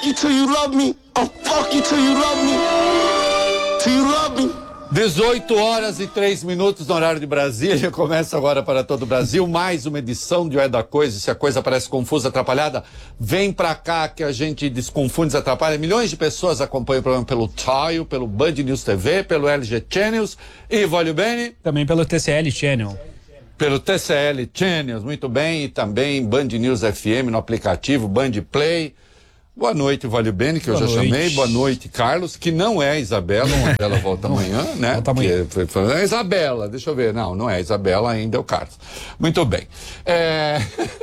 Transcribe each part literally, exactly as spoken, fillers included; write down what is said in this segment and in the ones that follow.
you till you love me. I'll fuck you till you love me. Till you love me. dezoito horas e três minutos no horário de Brasília. Começa agora para todo o Brasil mais uma edição de O É da Coisa. Se a coisa parece confusa, atrapalhada, vem pra cá que a gente desconfunde, desatrapalha. Milhões de pessoas acompanham o programa pelo Tile, pelo Band News T V, pelo L G Channels e Voglio Bene. Também pelo T C L Channel. Pelo T C L Channels, muito bem. E também Band News F M no aplicativo Band Play. Boa noite, Voglio Bene, que eu Boa já noite. chamei. Boa noite, Carlos, que não é Isabela. A Isabela volta amanhã, né? Volta amanhã. Que foi, é Isabela, deixa eu ver. Não, não é Isabela ainda, é o Carlos. Muito bem. É...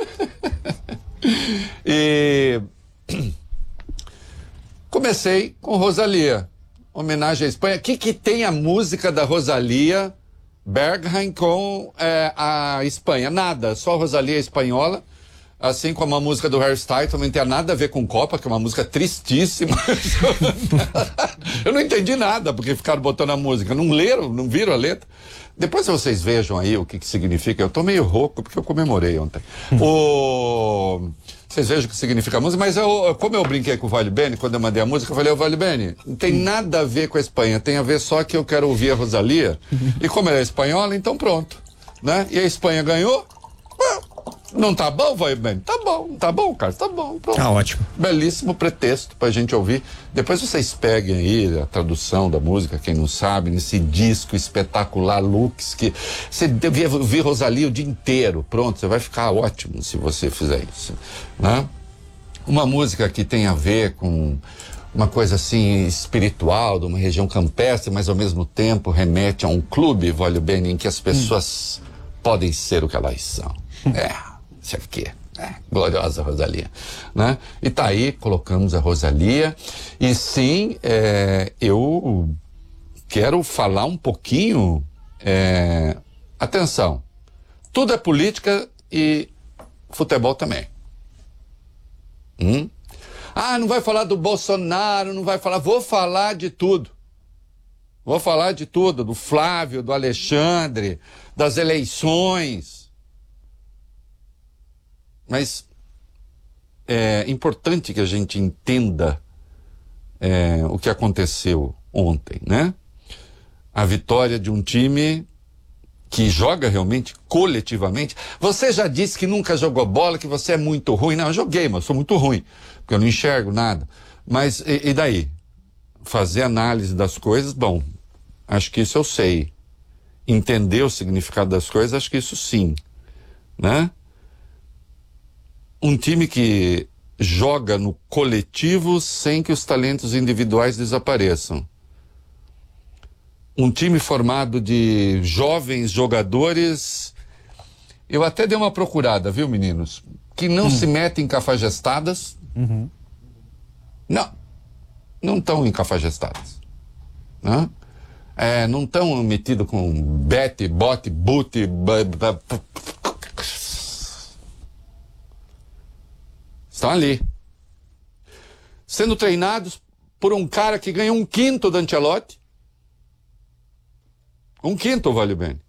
e... Comecei com Rosalía, homenagem à Espanha. O que que tem a música da Rosalía Berghain com é, a Espanha? Nada, só Rosalía espanhola. Assim como a música do Harry Styles também tem nada a ver com Copa, que é uma música tristíssima. Eu não entendi nada porque ficaram botando a música. Não leram, não viram a letra. Depois vocês vejam aí o que, que significa. Eu tô meio rouco porque eu comemorei ontem. o... Vocês vejam o que significa a música, mas eu, como eu brinquei com o Voglio Bene, quando eu mandei a música, eu falei, ô Voglio Bene, não tem nada a ver com a Espanha, tem a ver só que eu quero ouvir a Rosalía. E como ela é espanhola, então pronto. Né? E a Espanha ganhou. Não tá bom, Voglio Bene? Tá bom, tá bom, Carlos, tá bom. Pronto. Tá ótimo. Belíssimo pretexto pra gente ouvir. Depois vocês peguem aí a tradução da música, quem não sabe, nesse disco espetacular, Lux, que você devia ouvir Rosalía o dia inteiro. Pronto, você vai ficar ótimo se você fizer isso. Né? Uma música que tem a ver com uma coisa assim espiritual, de uma região campestre, mas ao mesmo tempo remete a um clube, Voglio Bene, em que as pessoas hum. podem ser o que elas são. É, isso aqui. É, gloriosa Rosalía, né? E tá aí, colocamos a Rosalía. E sim, é, eu quero falar um pouquinho. É, atenção, tudo é política e futebol também. Hum? Ah, não vai falar do Bolsonaro, não vai falar. Vou falar de tudo. Vou falar de tudo, do Flávio, do Alexandre, das eleições. Mas é importante que a gente entenda é, o que aconteceu ontem, né? A vitória de um time que joga realmente coletivamente. Você já disse que nunca jogou bola, que você é muito ruim. Não, eu joguei, mas sou muito ruim, porque eu não enxergo nada. Mas e, e daí? Fazer análise das coisas, bom, acho que isso eu sei. Entender o significado das coisas, acho que isso sim, né? Um time que joga no coletivo sem que os talentos individuais desapareçam. Um time formado de jovens jogadores. Eu até dei uma procurada, viu, meninos? Que não hum. se metem em cafajestadas. Uhum. Não. Não estão em cafajestadas. Né? É, não estão metidos com bete, bote, bute. B, b, b, Estão ali, sendo treinados por um cara que ganhou um quinto da Ancelotti. Um quinto, Voglio Bene.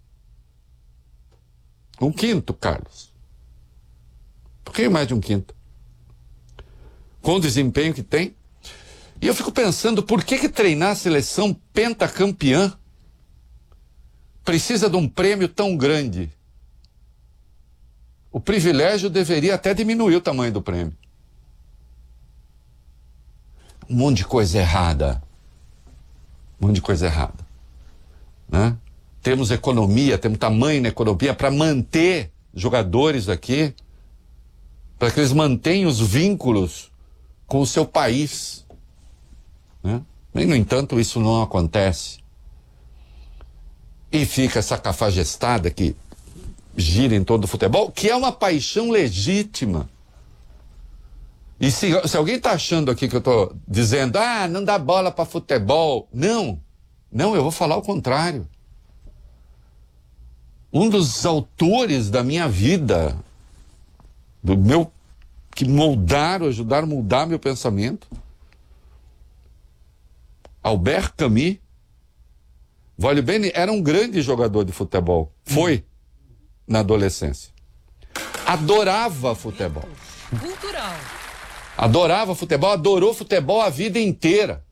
Um quinto, Carlos. Um pouquinho mais de um quinto. Com o desempenho que tem. E eu fico pensando, por que que treinar a seleção pentacampeã precisa de um prêmio tão grande? O privilégio deveria até diminuir o tamanho do prêmio. Um monte de coisa errada. Um monte de coisa errada. Né? Temos economia, temos tamanho na economia para manter jogadores aqui, para que eles mantenham os vínculos com o seu país. Né? E, no entanto, isso não acontece. E fica essa cafajestada que gira em todo o futebol, que é uma paixão legítima. E se, se alguém está achando aqui que eu estou dizendo, ah, não dá bola para futebol. Não, não, eu vou falar o contrário. Um dos autores da minha vida, do meu, que moldaram, ajudaram a moldar meu pensamento, Albert Camus, Voglio Bene era um grande jogador de futebol. Foi. Na adolescência. Adorava futebol. Cultural. Adorava futebol, adorou futebol a vida inteira.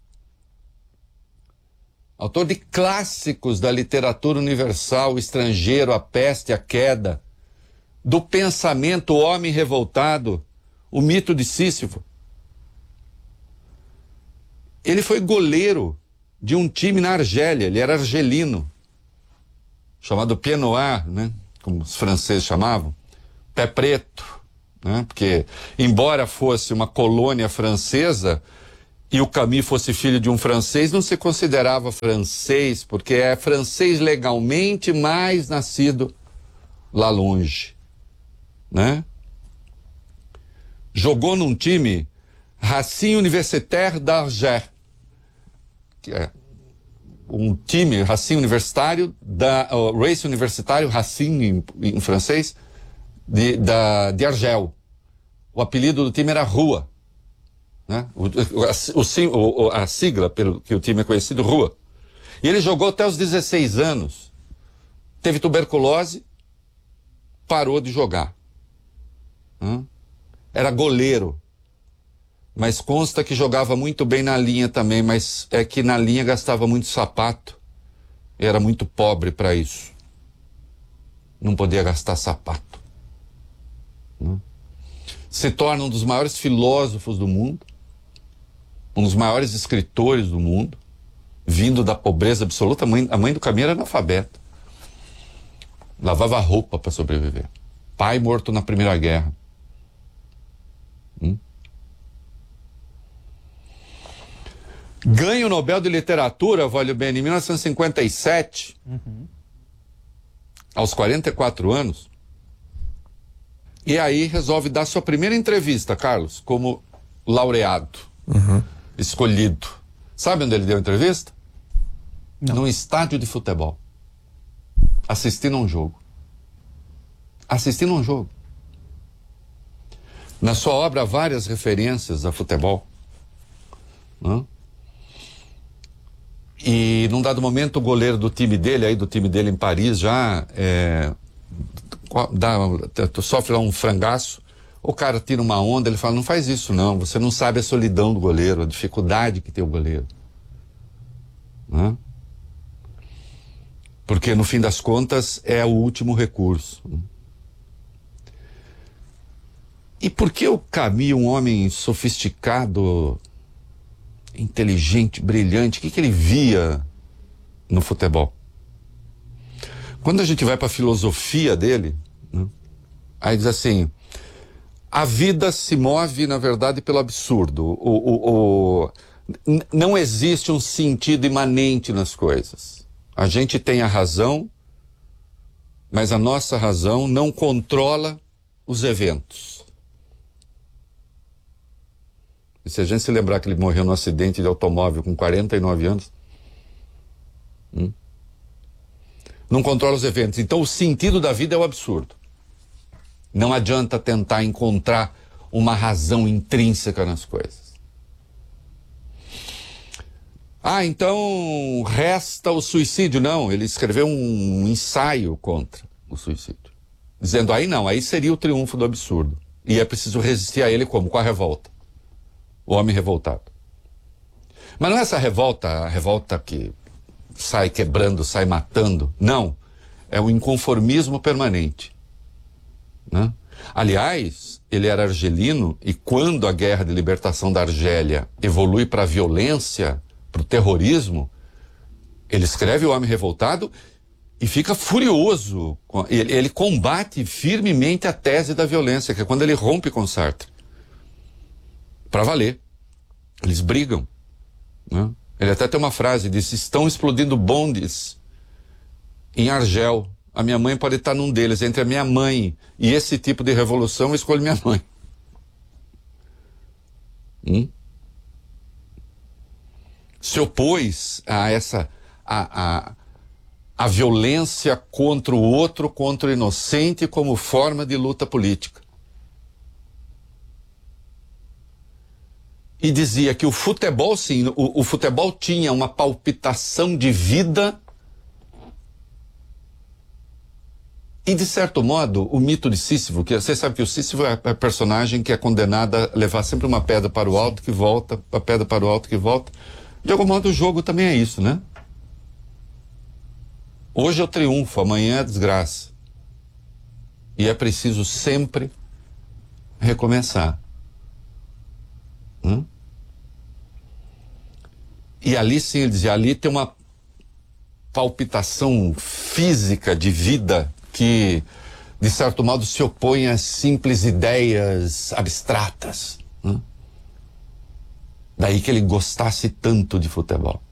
Autor de clássicos da literatura universal, O Estrangeiro, A Peste, A Queda, do pensamento O Homem Revoltado, O Mito de Sísifo. Ele foi goleiro de um time na Argélia, ele era argelino, chamado Pied Noir, né? Como os franceses chamavam, pé preto, né? Porque, embora fosse uma colônia francesa e o Camus fosse filho de um francês, não se considerava francês, porque é francês legalmente, mas nascido lá longe, né? Jogou num time Racing Universitaire d'Alger, que é um time Racing Universitário, da, uh, Race Universitário, Racing em, em francês, de, da, de Argel. O apelido do time era Rua. Né? O, o, o, a sigla pelo que o time é conhecido, Rua. E ele jogou até os dezesseis anos. Teve tuberculose, parou de jogar. Hum? Era goleiro. Mas consta que jogava muito bem na linha também, mas é que na linha gastava muito sapato. Era muito pobre para isso. Não podia gastar sapato. Hum? Se torna um dos maiores filósofos do mundo, um dos maiores escritores do mundo, vindo da pobreza absoluta. A mãe, a mãe do Camus era analfabeta. Lavava roupa para sobreviver. Pai morto na Primeira Guerra. Hum? Ganha o Nobel de Literatura, vale bem, em mil novecentos e cinquenta e sete, uhum. aos quarenta e quatro anos. E aí resolve dar sua primeira entrevista, Carlos, como laureado, uhum. escolhido. Sabe onde ele deu a entrevista? Não. Num estádio de futebol. Assistindo a um jogo. Assistindo a um jogo. Na sua obra há várias referências a futebol. Não? E num dado momento o goleiro do time dele, aí do time dele em Paris, já é, dá, sofre lá um frangaço, o cara tira uma onda, ele fala, não faz isso não, você não sabe a solidão do goleiro, a dificuldade que tem o goleiro. Né? Porque no fim das contas é o último recurso. E por que o Camus, um homem sofisticado, inteligente, brilhante, o que, que ele via no futebol? Quando a gente vai para a filosofia dele, né, aí diz assim, a vida se move, na verdade, pelo absurdo. O, o, o, não existe um sentido imanente nas coisas. A gente tem a razão, mas a nossa razão não controla os eventos. E se a gente se lembrar que ele morreu num acidente de automóvel com quarenta e nove anos, hum, não controla os eventos. Então o sentido da vida é o absurdo. Não adianta tentar encontrar uma razão intrínseca nas coisas. Ah, então resta o suicídio. Não, ele escreveu um ensaio contra o suicídio. Dizendo, aí não, aí seria o triunfo do absurdo. E é preciso resistir a ele como? Com a revolta. O homem revoltado. Mas não é essa revolta, a revolta que sai quebrando, sai matando. Não. É o inconformismo permanente. Né? Aliás, ele era argelino e quando a guerra de libertação da Argélia evolui para a violência, para o terrorismo, ele escreve O Homem Revoltado e fica furioso. Ele, ele combate firmemente a tese da violência, que é quando ele rompe com Sartre. Para valer. Eles brigam. Né? Ele até tem uma frase, diz, estão explodindo bondes em Argel. A minha mãe pode estar num deles. Entre a minha mãe e esse tipo de revolução, eu escolho minha mãe. Hum? Se opôs a essa a, a, a violência contra o outro, contra o inocente, como forma de luta política. E dizia que o futebol, sim, o, o futebol tinha uma palpitação de vida E, de certo modo, o mito de Sísifo, que você sabe que o Sísifo é a personagem que é condenada a levar sempre uma pedra para o alto que volta, a pedra para o alto que volta. De algum modo, o jogo também é isso, né? Hoje eu triunfo, amanhã é desgraça. E é preciso sempre recomeçar. Hum? E ali sim, ele dizia, ali tem uma palpitação física de vida que, de certo modo, se opõe às simples ideias abstratas. Hum? Daí que ele gostasse tanto de futebol.